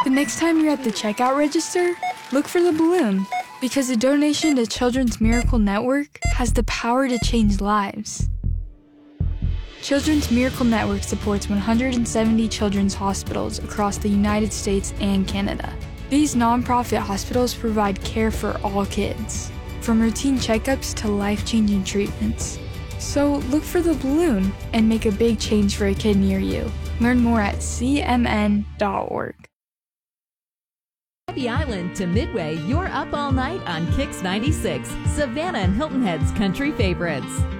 The next time you're at the checkout register, look for the balloon, because a donation to Children's Miracle Network has the power to change lives. Children's Miracle Network supports 170 children's hospitals across the United States and Canada. These nonprofit hospitals provide care for all kids, from routine checkups to life-changing treatments. So look for the balloon and make a big change for a kid near you. Learn more at cmn.org. Happy Island to Midway, you're up all night on Kix 96, Savannah and Hilton Head's country favorites.